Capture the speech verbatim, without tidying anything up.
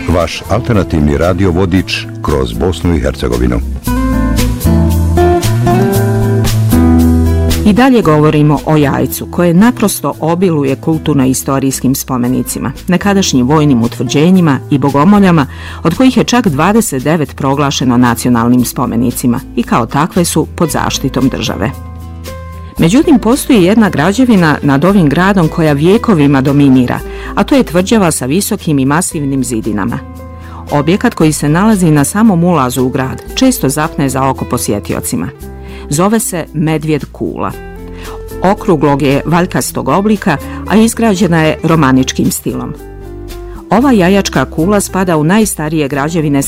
Vaš alternativni radio vodič kroz Bosnu i Hercegovinu. I dalje govorimo o Jajcu, koje naprosto obiluje kulturno-istorijskim spomenicima, nekadašnjim vojnim utvrđenjima i bogomoljama, od kojih je čak dvadeset devet proglašeno nacionalnim spomenicima i kao takve su pod zaštitom države. Međutim, postoji jedna građevina nad ovim gradom koja vjekovima dominira, a to je tvrđava sa visokim i masivnim zidinama. Objekat koji se nalazi na samom ulazu u grad često zapne za oko posjetiocima. Zove se Medvjed kula. Okruglog je valjkastog oblika, a izgrađena je romaničkim stilom. Ova jajačka kula spada u najstarije građevine